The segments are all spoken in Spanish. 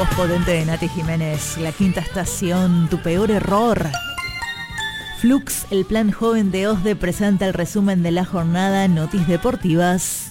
voz potente de Nati Jiménez, La Quinta Estación, Tu Peor Error. Flux, el plan joven de OSDE, presenta el resumen de la jornada Noticias Deportivas.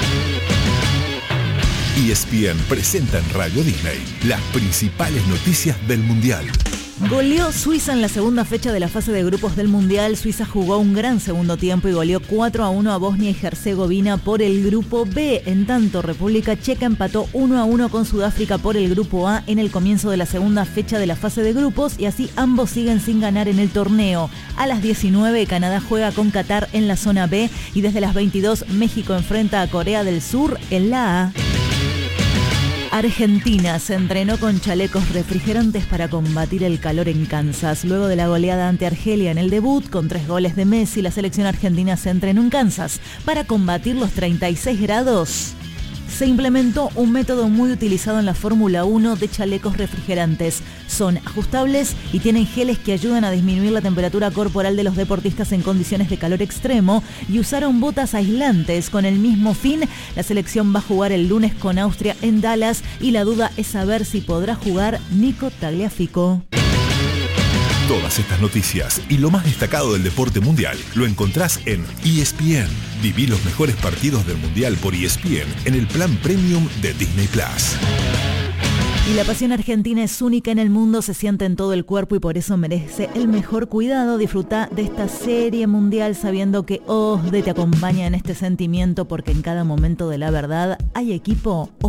ESPN presenta en Radio Disney las principales noticias del Mundial. Goleó Suiza en la segunda fecha de la fase de grupos del Mundial. Suiza jugó un gran segundo tiempo y goleó 4-1 a Bosnia y Herzegovina por el grupo B. En tanto, República Checa empató 1-1 con Sudáfrica por el grupo A en el comienzo de la segunda fecha de la fase de grupos y así ambos siguen sin ganar en el torneo. A las 19, Canadá juega con Qatar en la zona B y desde las 22, México enfrenta a Corea del Sur en la A. Argentina se entrenó con chalecos refrigerantes para combatir el calor en Kansas. Luego de la goleada ante Argelia en el debut, con 3 goles de Messi, la selección argentina se entrenó en Kansas. Para combatir los 36 grados, se implementó un método muy utilizado en la Fórmula 1 de chalecos refrigerantes. Son ajustables y tienen geles que ayudan a disminuir la temperatura corporal de los deportistas en condiciones de calor extremo y usaron botas aislantes. Con el mismo fin, la selección va a jugar el lunes con Austria en Dallas y la duda es saber si podrá jugar Nico Tagliafico. Todas estas noticias y lo más destacado del deporte mundial lo encontrás en ESPN. Viví los mejores partidos del Mundial por ESPN en el plan premium de Disney Plus. Y la pasión argentina es única en el mundo, se siente en todo el cuerpo y por eso merece el mejor cuidado. Disfruta de esta serie mundial sabiendo que OSDE te acompaña en este sentimiento, porque en cada momento de la verdad hay equipo